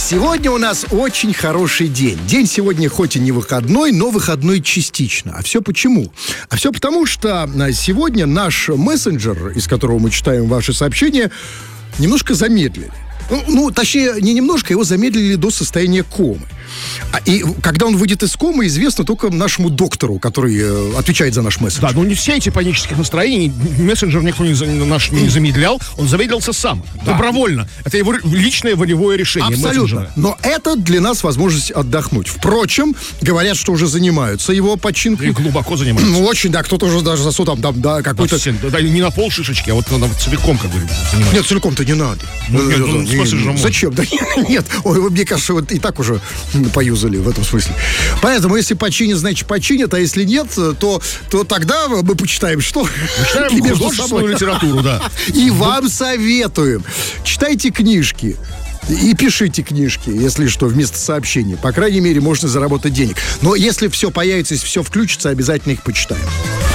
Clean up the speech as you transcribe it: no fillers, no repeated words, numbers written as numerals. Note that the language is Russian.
Сегодня у нас очень хороший день. День сегодня хоть и не выходной, но выходной частично. А все почему? А все потому, что сегодня наш мессенджер, из которого мы читаем ваши сообщения, немножко замедлили. Ну, точнее, не немножко, его замедлили до состояния комы. И когда он выйдет из комы, известно только нашему доктору, который отвечает за наш мессенджер. Да, но не все эти панических настроений. Мессенджер никто наш не замедлял. Он замедлился сам, добровольно. Это его личное волевое решение. Абсолютно. Мессенджера. Но это для нас возможность отдохнуть. Впрочем, говорят, что уже занимаются его починкой. И глубоко занимаются. Ну, очень, да, кто-то уже даже засунул там, да, какой-то... Да, не на пол шишечки, а вот целиком, как бы, занимается. Нет, целиком-то не надо. В смысле же можно? Зачем? Да нет, мне кажется, вот и так уже поюзали в этом смысле. Поэтому, если починят, значит починят, а если нет, то тогда мы почитаем, что? Читаем художественную литературу, да. И вам советуем. Читайте книжки. И пишите книжки, если что, вместо сообщений. По крайней мере, можно заработать денег. Но если все появится, если все включится, обязательно их почитаем.